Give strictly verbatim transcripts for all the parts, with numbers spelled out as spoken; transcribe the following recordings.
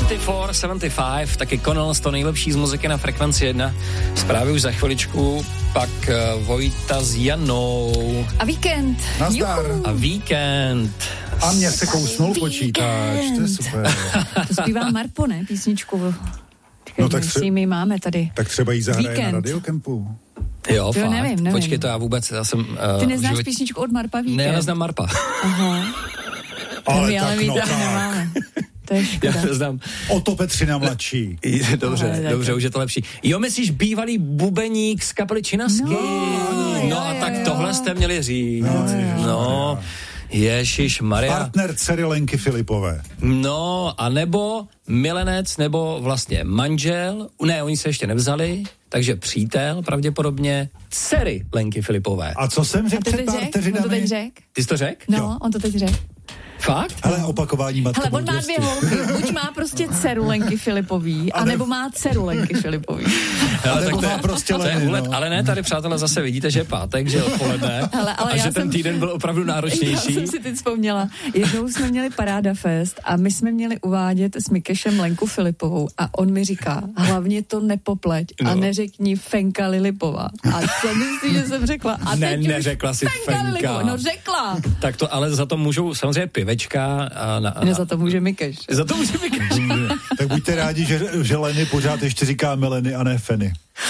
čtyřicet čtyři sedmdesát pět, taky Connells, to nejlepší z muziky na Frekvenci jedna. Zprávy už za chviličku, pak uh, Vojta s Janou. A víkend. Nazdar. A víkend. A mě se kousnul počítač, to je super. To zpívá Marpo, ne? Písničku. No tak tře- my máme tady. Tak třeba jí zahraje Víkend. na Radiokempu. Jo, fakt. nevím, nevím. Počkej, to já vůbec, já jsem... Uh, Ty neznáš život... písničku od Marpa Víkend? Ne, já neznám Marpa. Aha. Ale my, tak ale no tak. tak. Nemáme. To je škoda. Já neznám. O to Petřina mladší. Dobře, Ale dobře, tak. už je to lepší. Jo, myslíš bývalý bubeník z kapely Činasky? No, no jo, a jo, tak jo. tohle jste měli říct. No, No, Ježíš Maria. Partner dcery Lenky Filipové. No, a nebo milenec, nebo vlastně manžel, ne, oni se ještě nevzali, takže přítel pravděpodobně dcery Lenky Filipové. A co jsem A řekl to před teď pár řek? On to teď vteřinami? řek? Ty jsi to řekl? No, Jo. on to teď řek. Fakt? Hele, opakování matka Hele, on má moudrosti. dvě holky, buď má prostě dceru Lenky Filipový, A anebo ne- má dceru Lenky Filipový. Ale nebo to má je, prostě to je Leny, úlet, no. ale ne, tady přátelé zase vidíte, že je pátek, že je odpoledne Hele, ale a já že ten jsem- týden byl opravdu Já náročnější. jsem si teď vzpomněla. Jednou jsme měli Paráda Fest a my jsme měli uvádět s Mikešem Lenku Filipovou a on mi říká, hlavně to nepopleť a No. neřekni Fenka Lilipová. A co myslíš, že jsem řekla? A Ne, teď už neřekla si Fenka. Lilipová. No řekla. Tak to, ale za to můžou samozřejmě pivečka a, na, a Ne, za to může Mikeš. za to může Mikeš. Tak buďte rádi, že, že Leny pořád ještě říká Meleny a ne Feny.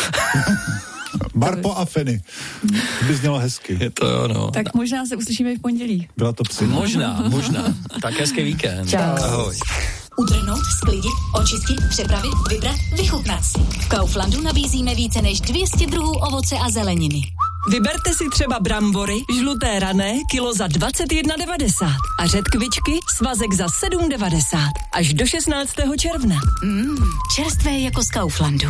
Marpo a Feny. To by znělo hezky. Je to jo, no. Tak možná se uslyšíme i v pondělí. Byla to psy. Možná, možná. Tak hezký víkend. Čau. Ahoj. Utrhnout, sklidit, očistit, připravit, vybrat, vychutnat si. V Kauflandu nabízíme více než dvě stě druhů ovoce a zeleniny. Vyberte si třeba brambory, žluté rané, kilo za dvacet jedna devadesát a řetkvičky, svazek za sedm devadesát. Až do šestnáctého června. Mmm, čerstvé jako z Kauflandu.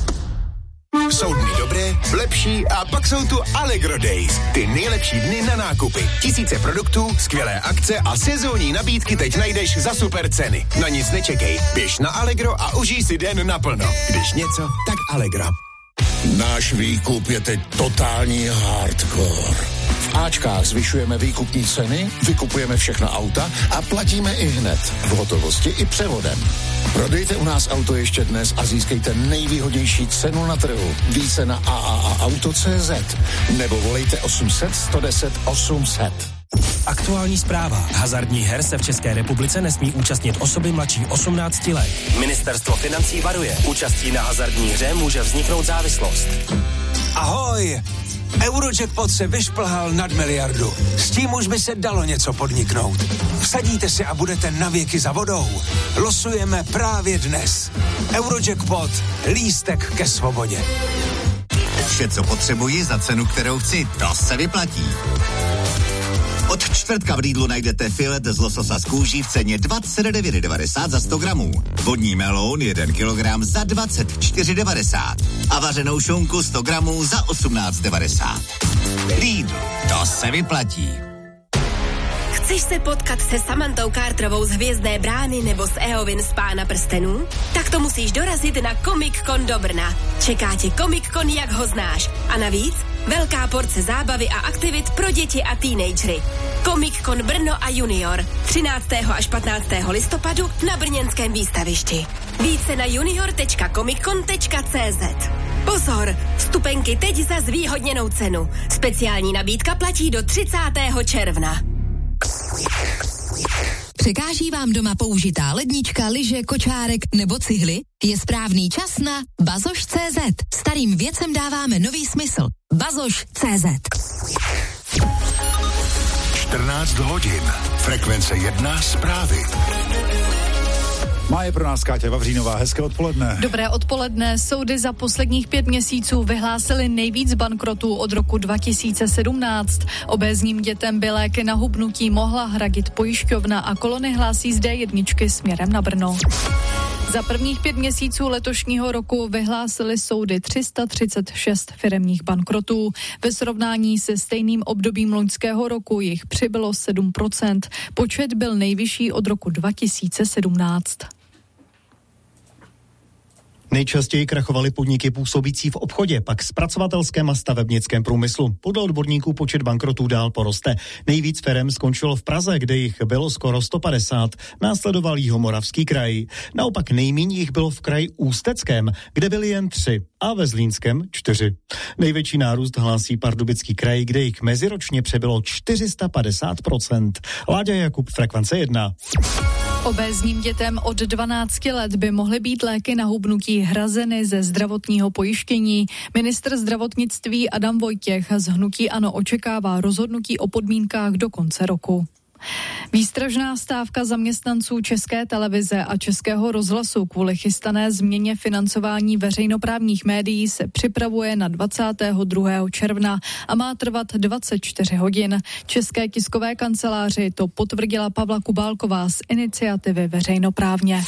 Jsou dny dobré, lepší a pak jsou tu Allegro Days. Ty nejlepší dny na nákupy. Tisíce produktů, skvělé akce a sezónní nabídky teď najdeš za super ceny. Na nic nečekej, běž na Allegro a užij si den naplno. Když něco, tak Allegro. Náš výkup je teď totální hardcore. V Ačkách zvyšujeme výkupní ceny, vykupujeme všechna auta a platíme i hned. V hotovosti i převodem. Prodejte u nás auto ještě dnes a získejte nejvýhodnější cenu na trhu. Více na a a a auto tečka cé zet nebo volejte osm set, sto deset, osm set. Aktuální zpráva. Hazardních her se v České republice nesmí účastnit osoby mladší osmnácti let. Ministerstvo financí varuje. Účastí na hazardní hře může vzniknout závislost. Ahoj! Eurojackpot se vyšplhal nad miliardu. S tím už by se dalo něco podniknout. Vsadíte si a budete navěky za vodou. Losujeme právě dnes. Eurojackpot. Lístek ke svobodě. Vše, co potřebuji za cenu, kterou chci, to se vyplatí. Od čtvrtka v Lidlu najdete filet z lososa z kůží v ceně dvacet devět devadesát za sto gramů. Vodní meloun jeden kilogram za dvacet čtyři devadesát. A vařenou šunku sto gramů za osmnáct devadesát. Lidl, to se vyplatí. Chceš se potkat se Samantou Carterovou z Hvězdné brány nebo s Eowyn z Pána prstenů? Tak to musíš dorazit na Comic Con do Brna. Čeká tě Comic Con, jak ho znáš. A navíc velká porce zábavy a aktivit pro děti a teenagery. Comic Con Brno a Junior. třináctého až patnáctého listopadu na brněnském výstavišti. Více na junior tečka comiccon tečka cé zet. Pozor, vstupenky teď za zvýhodněnou cenu. Speciální nabídka platí do třicátého června. Překáží vám doma použitá lednička, lyže, kočárek nebo cihly? Je správný čas na bazoš tečka cé zet. Starým věcem dáváme nový smysl. bazoš tečka cé zet. čtrnáct hodin. Frekvence jedna zprávy. Má je pro nás Káťa Vavřínová. Hezké odpoledne. Dobré odpoledne. Soudy za posledních pět měsíců vyhlásily nejvíc bankrotů od roku dva tisíce sedmnáct. Obézním dětem by léky na hubnutí mohla hradit pojišťovna a kolony hlásí z dé jedna směrem na Brno. Za prvních pět měsíců letošního roku vyhlásily soudy tři sta třicet šest firemních bankrotů. Ve srovnání se stejným obdobím loňského roku jich přibylo sedm procent. Počet byl nejvyšší od roku dva tisíce sedmnáct. Nejčastěji krachovaly podniky působící v obchodě, pak zpracovatelském a stavebnickém průmyslu. Podle odborníků počet bankrotů dál poroste. Nejvíc firem skončilo v Praze, kde jich bylo skoro sto padesát. Následoval Jihomoravský kraj. Naopak nejméně jich bylo v kraji Ústeckém, kde byly jen tři, a ve Zlínském čtyři. Největší nárůst hlásí Pardubický kraj, kde jich meziročně přebylo čtyři sta padesát procent. Láďa Jakub, Frekvence jedna. Obézním dětem od dvanácti let by mohly být léky na hubnutí hrazeny ze zdravotního pojištění. Ministr zdravotnictví Adam Vojtěch z hnutí ANO očekává rozhodnutí o podmínkách do konce roku. Výstražná stávka zaměstnanců České televize a Českého rozhlasu kvůli chystané změně financování veřejnoprávních médií se připravuje na dvacátého druhého června a má trvat dvacet čtyři hodin. České tiskové kanceláři to potvrdila Pavla Kubálková z iniciativy Veřejnoprávně.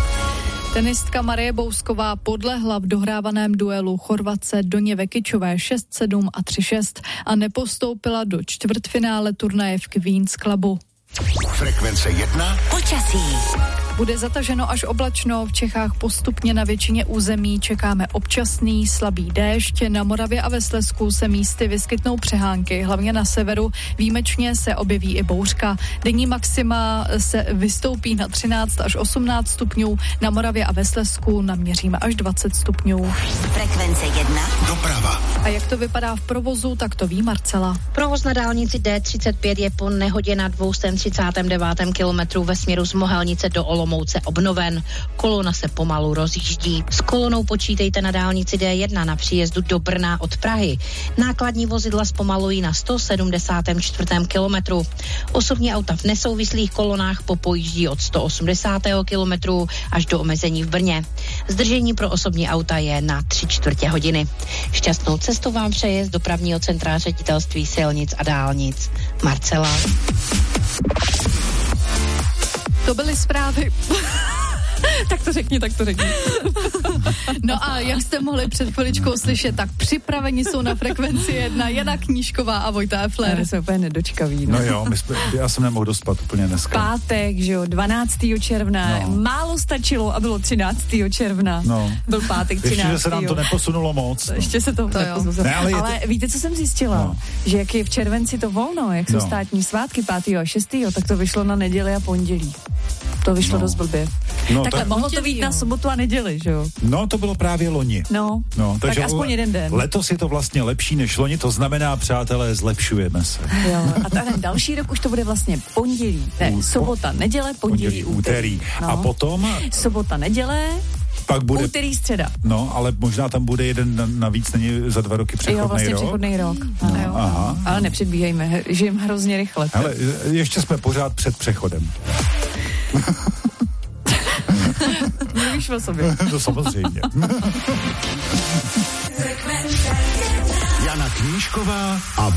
Tenistka Marie Bousková podlehla v dohrávaném duelu Chorvatce Doně Vekičové šest sedm a tři šest a nepostoupila do čtvrtfinále turnaje v Queen's Clubu. Frekvence jedna. Počasí. Bude zataženo až oblačno, v Čechách postupně na většině území čekáme občasný slabý déšť, na Moravě a ve Slezsku se místy vyskytnou přehánky, hlavně na severu, výjimečně se objeví i bouřka. Denní maxima se vystoupí na třináct až osmnáct stupňů, na Moravě a ve Slezsku naměříme až dvacet stupňů. Frekvence jedna. Doprava. A jak to vypadá v provozu, tak to ví Marcela. Provoz na dálnici D třicet pět je po nehodě na dvě stě třicátém devátém kilometru ve směru z Mohelnice do Olomouce obnoven. Kolona se pomalu rozjíždí. S kolonou počítejte na dálnici D jedna na příjezdu do Brna od Prahy. Nákladní vozidla zpomalují na sto sedmdesátém čtvrtém kilometru. Osobní auta v nesouvislých kolonách popojíždí od sto osmdesátého kilometru až do omezení v Brně. Zdržení pro osobní auta je na tři čtvrtě hodiny. Šťastnou cestu vám přeje z dopravního centra Ředitelství silnic a dálnic Marcela. To byly zprávy. Tak to řekni, tak to řekni. No a jak jste mohli před chviličkou slyšet, tak připraveni jsou na Frekvenci jedna Jana Knížková a Vojta Efler. Já se úplně nedočkaví. No, no jo, my jsme, já jsem nemohl dospat úplně dneska. Pátek, že jo, dvanáctého června. No. Málo stačilo a bylo třináctého června. No. Byl pátek třináctého. Ještě, že se nám to neposunulo moc. No. Ještě se to, to neposunulo. Ne, ale ale to... víte, co jsem zjistila? No. Že jak je v červenci to volno, jak jsou no. státní svátky pátého a šestého, tak to vyšlo na neděli a pondělí. To vyšlo no. dost blbě. No, Takhle tak... mohlo to být na sobotu a neděli, že jo? No, to bylo právě loni. No, no takže tak aspoň jeden den. Letos je to vlastně lepší než loni, to znamená, přátelé, zlepšujeme se. Jo, a ten další rok už to bude vlastně pondělí, ne, U, sobota, neděle, pondělí, pondělí úterý. No. A potom? Sobota, neděle, pak bude... úterý, středa. No, ale možná tam bude jeden navíc, není za dva roky přechodný rok. Jo, vlastně rok. přechodný rok. No, ano, jo. Aha. Ale nepředbíhejme, žijeme hrozně rychle. Hele, ještě jsme pořád před přechodem. Mluvíš o sobě. To samozřejmě. Jana Knížková a